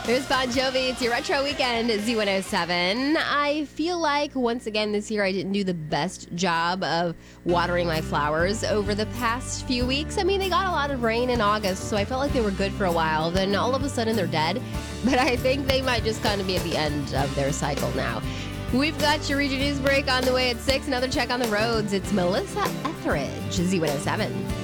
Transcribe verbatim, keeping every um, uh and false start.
There's Bon Jovi. It's your Retro Weekend at Z one oh seven. I feel like, once again, this year I didn't do the best job of watering my flowers over the past few weeks. I mean, they got a lot of rain in August, so I felt like they were good for a while. Then all of a sudden they're dead. But I think they might just kind of be at the end of their cycle now. We've got your Region News break on the way at six. Another check on the roads. It's Melissa Etheridge, Z one oh seven.